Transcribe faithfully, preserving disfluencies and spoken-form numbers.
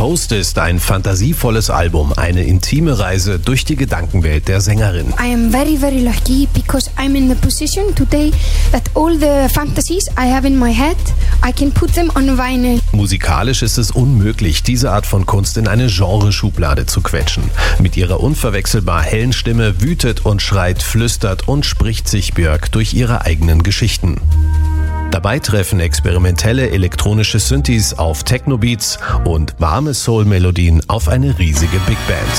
Post ist ein fantasievolles Album, eine intime Reise durch die Gedankenwelt der Sängerin. I am very, very lucky because I'm in the position today that all the fantasies I have in my head, I can put them on vinyl. Musikalisch ist es unmöglich, diese Art von Kunst in eine Genreschublade zu quetschen. Mit ihrer unverwechselbar hellen Stimme wütet und schreit, flüstert und spricht sich Björk durch ihre eigenen Geschichten. Dabei treffen experimentelle elektronische Synthes auf Techno-Beats und warme Soul-Melodien auf eine riesige Big Band.